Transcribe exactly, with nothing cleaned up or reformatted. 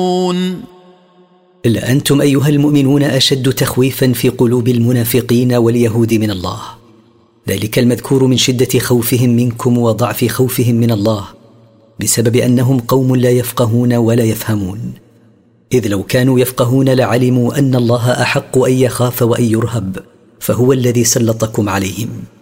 لأنتم أيها المؤمنون أشد تخويفا في قلوب المنافقين واليهود من الله، ذلك المذكور من شدة خوفهم منكم وضعف خوفهم من الله بسبب أنهم قوم لا يفقهون ولا يفهمون، إذ لو كانوا يفقهون لعلموا أن الله أحق أن يخاف وأن يرهب، فهو الذي سلطكم عليهم.